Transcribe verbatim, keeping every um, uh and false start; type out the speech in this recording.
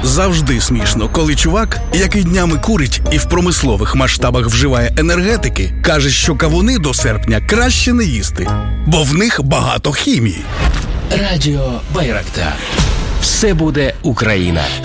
Завжди смішно, коли чувак, який днями курить і в промислових масштабах вживає енергетики, каже, що кавуни до серпня краще не їсти, бо в них багато хімії. Радіо Байрактар. Все буде Україна.